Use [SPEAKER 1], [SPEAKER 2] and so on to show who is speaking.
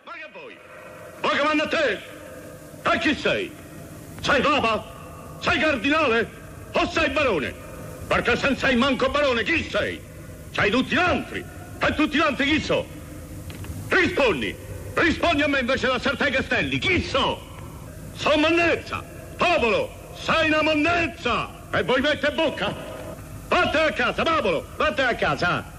[SPEAKER 1] Ma che vuoi? Vuoi che manda a te? E chi sei? Sei papa? Sei cardinale? O sei barone? Perché se non sei manco barone, chi sei? Sei tutti altri. E tutti altri chi so? Rispondi. Rispondi a me invece da Sartè Castelli. Chi so? Sono monnezza. Popolo, sei una monnezza. E vuoi mettere bocca? Vattene a casa, popolo. Vattene a casa.